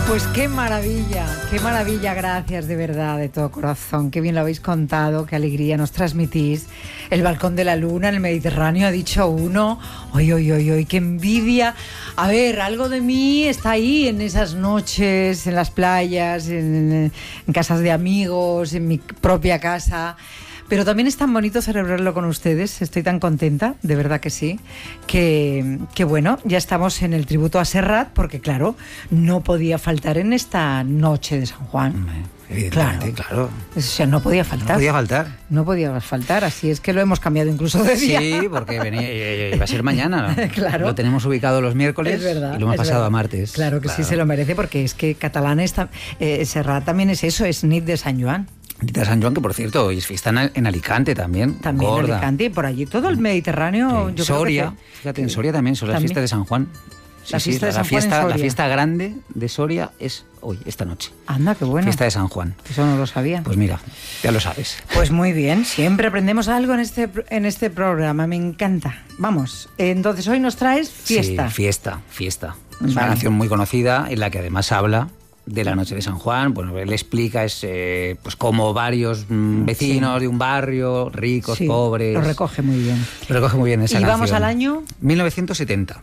Pues qué maravilla, gracias de verdad, de todo corazón, qué bien lo habéis contado, qué alegría nos transmitís. El balcón de la luna en el Mediterráneo, ha dicho uno, ¡ay, qué envidia! A ver, algo de mí está ahí en esas noches, en las playas, en casas de amigos, en mi propia casa. Pero también es tan bonito celebrarlo con ustedes, estoy tan contenta, de verdad que sí, que bueno, ya estamos en el tributo a Serrat, porque claro, no podía faltar en esta noche de San Juan. Evidentemente, claro. O sea, no podía faltar. No podía faltar, así es que lo hemos cambiado incluso de día. Sí, porque iba a ser mañana, ¿no? Claro. Lo tenemos ubicado los miércoles, es verdad, y lo hemos pasado a martes. Claro que sí, se lo merece, porque es que catalán Serrat también es eso, es nit de San Joan. De San Joan, que por cierto, hoy es fiesta en Alicante también. También en Alicante, y por allí todo el Mediterráneo. Sí. Soria, fíjate, en Soria también son las fiestas de San Juan. La fiesta grande de Soria es hoy, esta noche. Anda, qué bueno. Fiesta de San Juan. Eso no lo sabía. Pues mira, ya lo sabes. Pues muy bien, siempre aprendemos algo en este programa, me encanta. Vamos, entonces hoy nos traes fiesta. Sí, fiesta. Es una canción muy conocida en la que además habla de la noche de San Juan. Bueno, él explica pues cómo varios vecinos de un barrio, ricos, pobres. Lo recoge muy bien. Lo recoge muy bien esa canción. ¿Y vamos al año? 1970.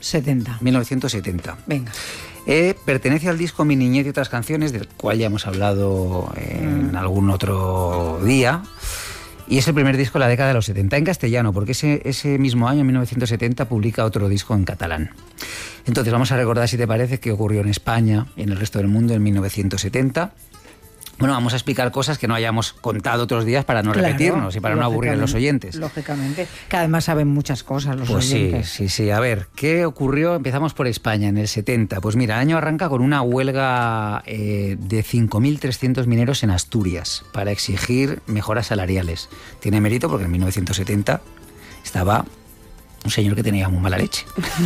1970. Venga. Pertenece al disco Mi niñez y otras canciones, del cual ya hemos hablado en algún otro día. Y es el primer disco de la década de los 70 en castellano, porque ese mismo año, 1970, publica otro disco en catalán. Entonces vamos a recordar, si te parece, qué ocurrió en España y en el resto del mundo en 1970. Bueno, vamos a explicar cosas que no hayamos contado otros días para no repetirnos y para no aburrir a los oyentes. Lógicamente, que además saben muchas cosas los oyentes. Sí. A ver, ¿qué ocurrió? Empezamos por España en el 70. Pues mira, el año arranca con una huelga de 5.300 mineros en Asturias para exigir mejoras salariales. Tiene mérito porque en 1970 estaba un señor que tenía muy mala leche.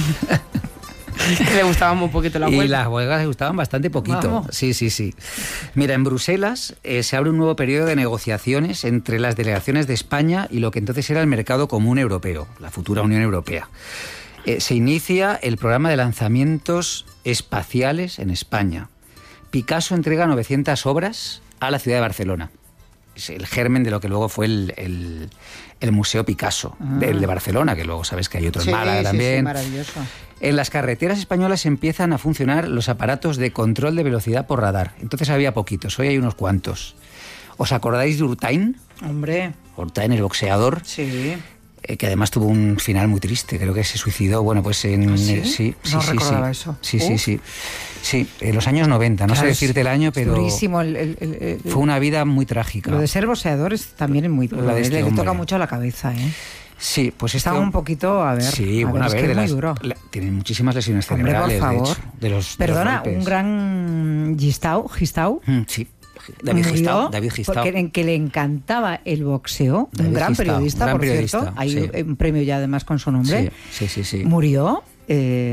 Le gustaba muy poquito la huelga. Y las huelgas le gustaban bastante poquito. Vamos. Sí. Mira, en Bruselas se abre un nuevo periodo de negociaciones entre las delegaciones de España y lo que entonces era el Mercado Común Europeo, la futura Unión Europea. Se inicia el programa de lanzamientos espaciales en España. Picasso entrega 900 obras a la ciudad de Barcelona. Es el germen de lo que luego fue el Museo Picasso, el de Barcelona, que luego sabes que hay otro en Málaga también. Sí, maravilloso. En las carreteras españolas empiezan a funcionar los aparatos de control de velocidad por radar. Entonces había poquitos, hoy hay unos cuantos. ¿Os acordáis de Urtain? Hombre. Urtain, el boxeador. Sí. Que además tuvo un final muy triste, creo que se suicidó. Bueno, pues en... ¿Sí? No recordaba eso. Sí. Sí, en los años 90, no sé decirte el año, pero... Durísimo. Fue una vida muy trágica. Lo de ser boxeador también es muy... le toca mucho a la cabeza, ¿eh? Sí, pues estaba un poquito, a ver. Sí, es que es muy duro. Tienen muchísimas lesiones cerebrales, por favor. de hecho. Perdona, un gran Gistau. Sí. David Gistau. Porque que le encantaba el boxeo, un gran periodista, por cierto. Hay un premio ya además con su nombre. Sí. Murió.